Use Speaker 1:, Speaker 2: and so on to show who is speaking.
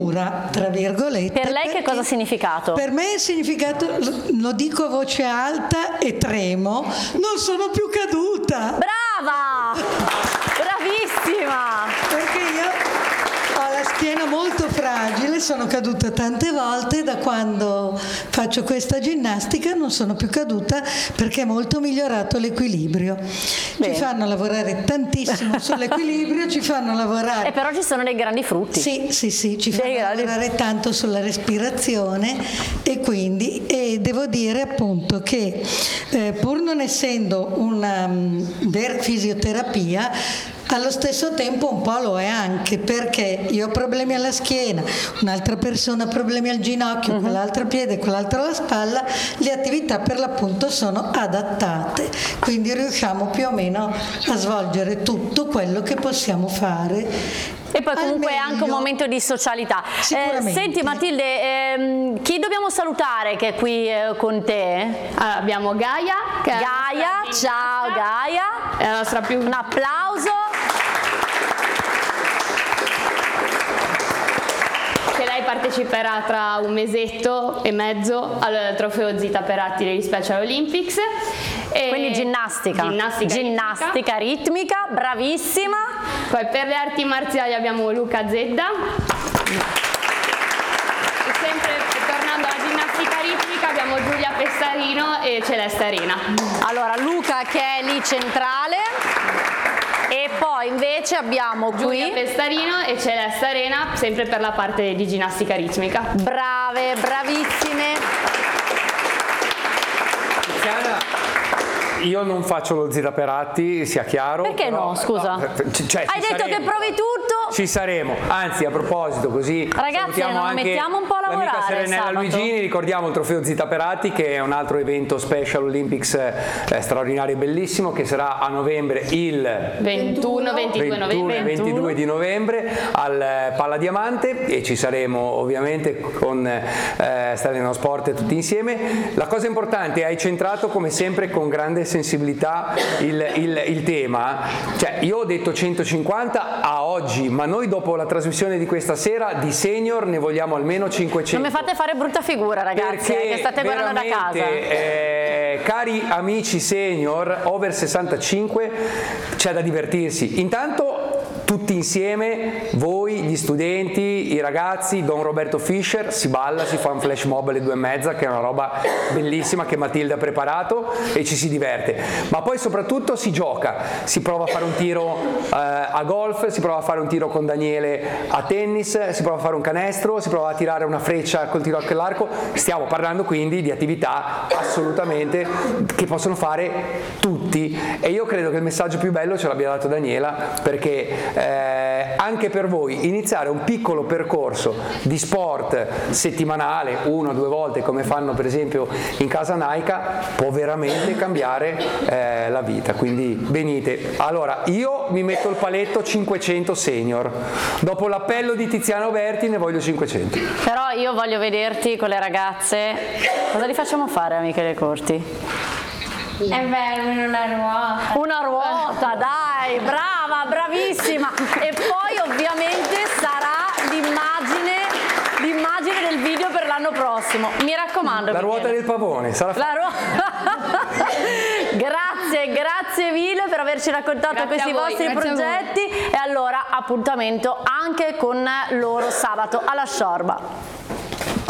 Speaker 1: tra virgolette.
Speaker 2: Per lei che cosa ha significato?
Speaker 1: Per me il significato, lo dico a voce alta e tremo, non sono più caduta.
Speaker 2: Brava! Bravissima!
Speaker 1: Perché io ho la schiena molto fragile, sono caduta tante volte, da quando faccio questa ginnastica non sono più caduta perché è molto migliorato l'equilibrio.
Speaker 2: Bene.
Speaker 1: Ci fanno lavorare tantissimo sull'equilibrio, ci fanno lavorare...
Speaker 2: E però ci sono dei grandi frutti.
Speaker 1: Sì, ci fanno lavorare tanto sulla respirazione e quindi devo dire appunto che pur non essendo una vera fisioterapia, allo stesso tempo un po' lo è anche, perché io ho problemi alla schiena, un'altra persona ha problemi al ginocchio, quell'altro piede, quell'altro alla spalla, le attività per l'appunto sono adattate, quindi riusciamo più o meno a svolgere tutto quello che possiamo fare.
Speaker 2: E poi comunque è anche un momento di socialità. Senti Matilde, chi dobbiamo salutare che è qui con te?
Speaker 3: Abbiamo Gaia.
Speaker 2: Gaia, ciao Gaia.
Speaker 3: È la nostra più...
Speaker 2: Un applauso.
Speaker 3: Che lei parteciperà tra un mesetto e mezzo al trofeo Zita Peratti degli Special Olympics.
Speaker 2: Quindi ginnastica ritmica, bravissima.
Speaker 3: Poi per le arti marziali abbiamo Luca Zedda. E sempre tornando alla ginnastica ritmica abbiamo Giulia Pestarino e Celeste Arena.
Speaker 2: Allora Luca che è lì centrale e poi invece abbiamo
Speaker 3: Giulia
Speaker 2: qui
Speaker 3: Pestarino e Celeste Arena sempre per la parte di ginnastica ritmica.
Speaker 2: Brave, bravissime.
Speaker 4: Io non faccio lo Zita Peratti, sia chiaro.
Speaker 2: Perché
Speaker 4: però,
Speaker 2: no, scusa? Hai detto che provi tutto?
Speaker 4: Ci saremo, anzi a proposito così
Speaker 2: ragazzi non mettiamo un po' a lavorare
Speaker 4: l'amica Serenella
Speaker 2: sabato.
Speaker 4: Luigini, ricordiamo il trofeo Zita Peratti che è un altro evento Special Olympics straordinario e bellissimo che sarà a novembre il 22 di novembre al Palla Diamante e ci saremo ovviamente con Stella Sport tutti insieme. La cosa importante, hai centrato come sempre con grande sensibilità il tema, cioè io ho detto 150 a oggi, ma noi dopo la trasmissione di questa sera di senior ne vogliamo almeno 500.
Speaker 2: Non mi fate fare brutta figura ragazzi, che state guardando da casa.
Speaker 4: Cari amici senior over 65 c'è da divertirsi, intanto tutti insieme, voi, gli studenti, i ragazzi, Don Roberto Fischer, si balla, si fa un flash mob alle 2:30 che è una roba bellissima che Matilde ha preparato e ci si diverte, ma poi soprattutto si gioca, si prova a fare un tiro a golf, si prova a fare un tiro con Daniele a tennis, si prova a fare un canestro, si prova a tirare una freccia col tiro all'arco, stiamo parlando quindi di attività assolutamente che possono fare tutti e io credo che il messaggio più bello ce l'abbia dato Daniela, perché anche per voi iniziare un piccolo percorso di sport settimanale 1 o 2 volte come fanno per esempio in casa Naika può veramente cambiare la vita, quindi venite. Allora io mi metto il paletto 500 senior, dopo l'appello di Tiziano Berti ne voglio 500.
Speaker 2: Però io voglio vederti con le ragazze, cosa li facciamo fare a Michele Corti? Una ruota, dai, brava, bravissima. E poi ovviamente sarà l'immagine del video per l'anno prossimo. Mi raccomando.
Speaker 4: La ruota del pavone sarà
Speaker 2: Grazie mille per averci raccontato questi vostri progetti e allora appuntamento anche con loro sabato alla Sciorba.